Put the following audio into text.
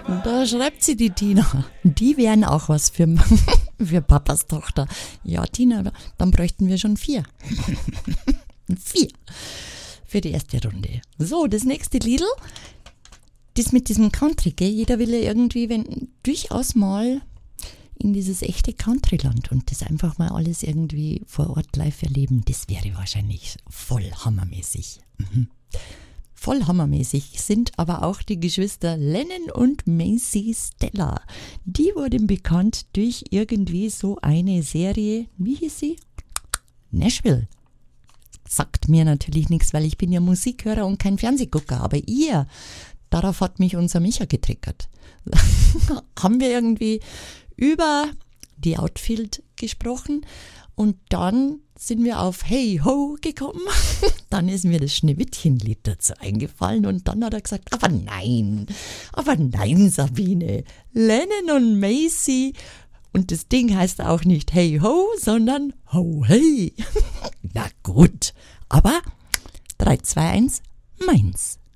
Da schreibt sie die Tina. Die wären auch was für Papas Tochter. Ja, Tina, dann bräuchten wir schon 4. 4 für die erste Runde. So, das nächste Liedl, das mit diesem Country, gell? Jeder will ja irgendwie, durchaus mal in dieses echte Countryland und das einfach mal alles irgendwie vor Ort live erleben. Das wäre wahrscheinlich voll hammermäßig. Voll hammermäßig sind aber auch die Geschwister Lennon und Macy Stella. Die wurden bekannt durch irgendwie so eine Serie, wie hieß sie? Nashville. Sagt mir natürlich nichts, weil ich bin ja Musikhörer und kein Fernsehgucker, aber darauf hat mich unser Micha getriggert. Haben wir irgendwie über die Outfield gesprochen und dann sind wir auf Hey Ho gekommen. Dann ist mir das Schneewittchenlied dazu eingefallen und dann hat er gesagt, aber nein, Sabine, Lennon und Macy und das Ding heißt auch nicht Hey Ho, sondern Ho Hey. Na gut, aber 3, 2, 1, meins.